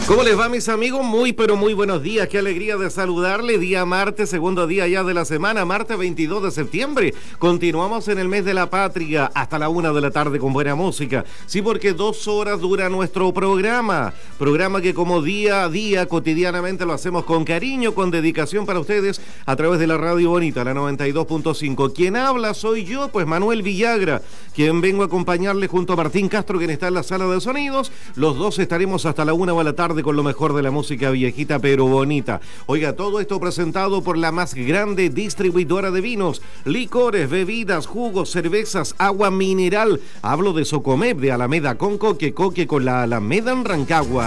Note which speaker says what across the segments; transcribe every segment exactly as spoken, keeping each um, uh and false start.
Speaker 1: ¿Cómo les va, mis amigos? Muy, pero muy buenos días. Qué alegría de saludarle. Día martes, segundo día ya de la semana, martes veintidós de septiembre. Continuamos en el mes de la patria hasta la una de la tarde con buena música. Sí, porque dos horas dura nuestro programa. Programa que como día a día, cotidianamente lo hacemos con cariño, con dedicación para ustedes a través de la Radio Bonita, la noventa y dos punto cinco. Quien habla soy yo, pues Manuel Villagra, quien vengo a acompañarle junto a Martín Castro, quien está en la sala de sonidos. Los dos estaremos hasta la una de la tarde con lo mejor de la música viejita pero bonita. Oiga, todo esto presentado por la más grande distribuidora de vinos, licores, bebidas, jugos, cervezas, agua mineral. Hablo de Socomep, de Alameda con Coque, Coque con la Alameda en Rancagua.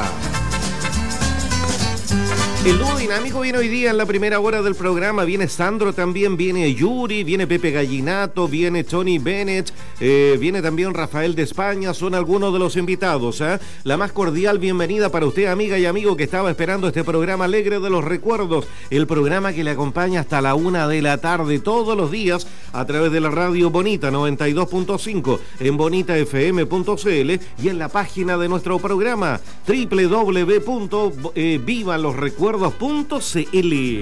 Speaker 1: El dúo dinámico viene hoy día en la primera hora del programa. Viene Sandro también, viene Yuri, viene Pepe Gallinato, viene Tony Bennett, eh, viene también Rafael de España. Son algunos de los invitados. ¿eh? La más cordial bienvenida para usted, amiga y amigo, que estaba esperando este programa alegre de los recuerdos. El programa que le acompaña hasta la una de la tarde todos los días a través de la Radio Bonita noventa y dos punto cinco, en bonita f m punto c l y en la página de nuestro programa doble u doble u doble u punto vivan los recuerdos punto c l.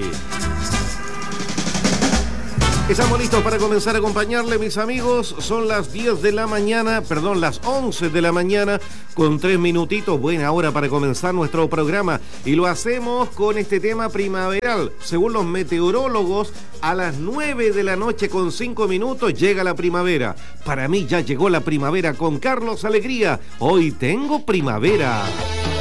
Speaker 1: Estamos listos para comenzar a acompañarle, mis amigos. Son las diez de la mañana, perdón, las once de la mañana con tres minutitos. Buena hora para comenzar nuestro programa. Y lo hacemos con este tema primaveral. Según los meteorólogos, a las nueve de la noche con cinco minutos llega la primavera. Para mí ya llegó la primavera con Carlos Alegría. Hoy tengo primavera.